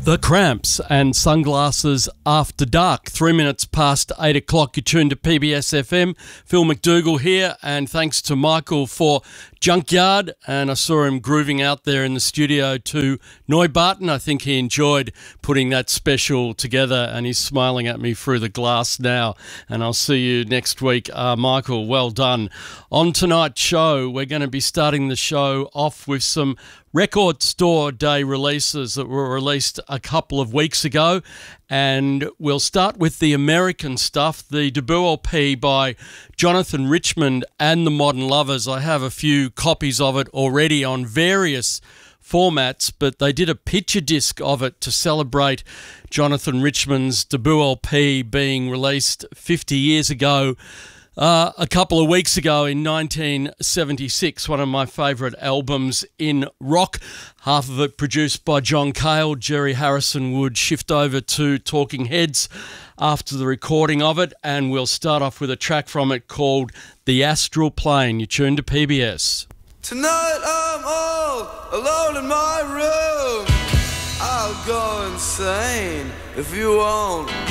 The Cramps and Sunglasses After Dark. 3 minutes past 8 o'clock. You tuned to PBS FM. Phil McDougall here, and thanks to Michael for Junkyard. And I saw him grooving out there in the studio to Noy Barton. I think he enjoyed putting that special together, and he's smiling at me through the glass now. And I'll see you next week. Michael, well done. On tonight's show, we're going to be starting the show off with some Record Store Day releases that were released a couple of weeks ago, and we'll start with the American stuff, the debut LP by Jonathan Richman and the Modern Lovers. I have a few copies of it already on various formats, but they did a picture disc of it to celebrate Jonathan Richman's debut LP being released 50 years ago. A couple of weeks ago in 1976, one of my favourite albums in rock, half of it produced by John Cale. Jerry Harrison would shift over to Talking Heads after the recording of it, and we'll start off with a track from it called The Astral Plane. You're tuned to PBS. Tonight I'm all alone in my room. I'll go insane if you won't